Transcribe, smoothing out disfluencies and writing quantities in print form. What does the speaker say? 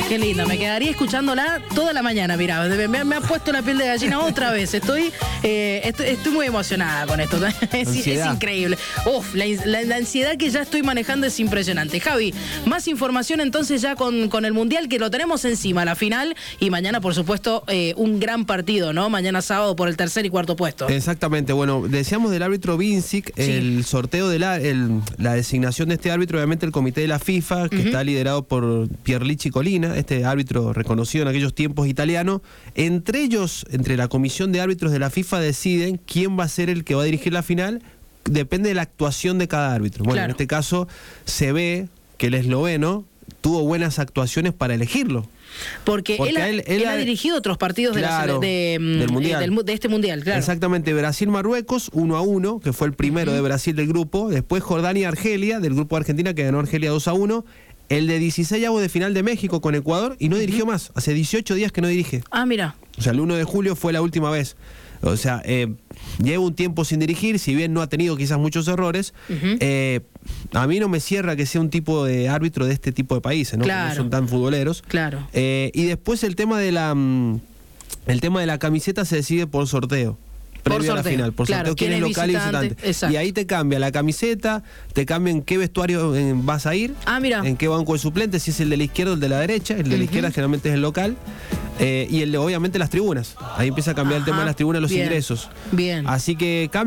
Qué linda, me quedaría escuchándola toda la mañana, mirá, me ha puesto la piel de gallina otra vez, estoy muy emocionada con esto, es increíble. La ansiedad que ya estoy manejando es impresionante. Javi, más información entonces ya con el Mundial, que lo tenemos encima, la final, y mañana por supuesto un gran partido, ¿no? Mañana sábado por el tercer y cuarto puesto. Exactamente, bueno, decíamos del árbitro Vincic, el sorteo de la designación de este árbitro, obviamente el comité de la FIFA, que está liderado por Pierluigi Collina, este árbitro reconocido en aquellos tiempos italiano. Entre ellos, entre la comisión de árbitros de la FIFA, deciden quién va a ser el que va a dirigir la final. Depende de la actuación de cada árbitro. Bueno, en este caso se ve que el esloveno tuvo buenas actuaciones para elegirlo. Porque él ha dirigido otros partidos del mundial. De este mundial, claro. Exactamente, Brasil-Marruecos, 1-1, que fue el primero de Brasil del grupo. Después Jordania-Argelia, del grupo de Argentina, que ganó Argelia 2-1. El de 16avos de final de México con Ecuador, y no dirigió más. Hace 18 días que no dirige. Ah, mira. O sea, el 1 de julio fue la última vez. O sea, lleva un tiempo sin dirigir, si bien no ha tenido quizás muchos errores. A mí no me cierra que sea un tipo de árbitro de este tipo de países, ¿no? Claro. Que no son tan futboleros. Claro. Y después el tema de la camiseta se decide por sorteo. Previo a la final, por sorteo, quién es local y visitante. Exacto. Y ahí te cambia la camiseta, te cambia en qué vestuario vas a ir, en qué banco de suplentes, si es el de la izquierda o el de la derecha. El de la izquierda generalmente es el local. Y el de, obviamente, las tribunas. Ahí empieza a cambiar el tema de las tribunas, los ingresos. Bien. Así que